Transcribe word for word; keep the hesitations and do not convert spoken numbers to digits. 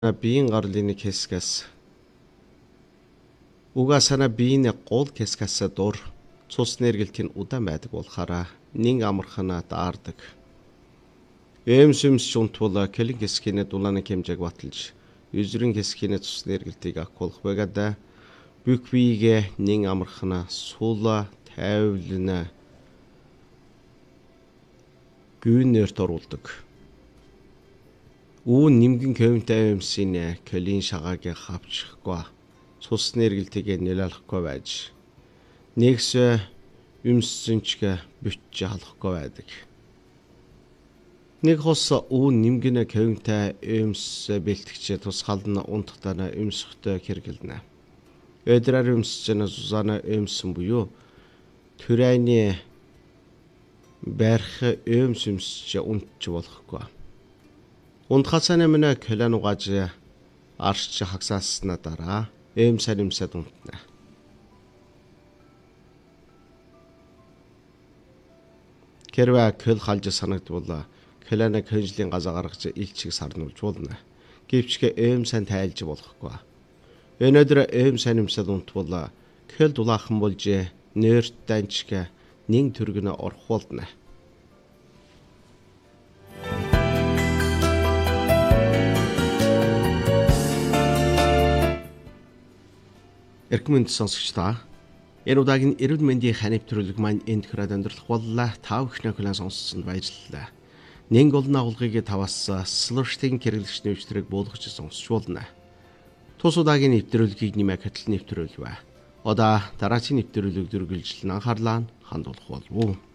биеийн гарлын хэсгээс угаасана биений гол хэсгээс дур цус нэргэлтийн удаан байдаг болохоор нэг амархана даардаг. Эмсэмс шунтвала кэлин хэсгийн дулааны хэмжээг баталж юзрын хэсгийн цус нэргэлтийг авах байгада бүх биегээ нэг амархана сула тайвлна гүнээр торуулдаг. Уу нэмгэн кэмтэй эмсийн кэлин шагааг хавчихгүй цус нэргэлтийг нэлэлэхгүй байж нэгс юмсэнчгэ бүтж халахгүй байдаг. Нэг хос уу нэмгэн кэмтэй эмс бэлтгэж тусгална унтахтана эмсөхтэй хэрэгэлнэ. Өдрөр эмсчэнэ сузана эмсэн буюу төрайны барих эмс эмсч унтж болохгүй. Унтхасаны мэнэ кэлэн угааж арч хагсааснаа дараа эмсэн эмсэд унтна. Хэрвээ кэл халж санагдвал кэлэнэ кэнжлийн газар гаргаж илчиг сарнуулж болно. Гэвч эмсэн тайлж болохгүй. Өнөөдөр эмсэн эмсэд унтвал кэл дулаахан болж нэрт данчга нэг төргнө орох болно. Эрхэм сонсогчдоо энэ удаагийн эрүүл мэндийн хань нэвтрүүлэг маань энд хүрээд өндөрлөх боллоо. Та бүхний хүлээн сонссонд баярлалаа. Нэг олон агуулгыг таваас слуштын хэрэглэгч нэвтрүүлэг буулгаж сонсч болно. Тус удаагийн нэвтрүүлгийг нэмэх хөтөл нэвтрүүлвэ. Одоо дараагийн нэвтрүүлэг дүргэлжлэн анхаарлаа хандуулах болов уу?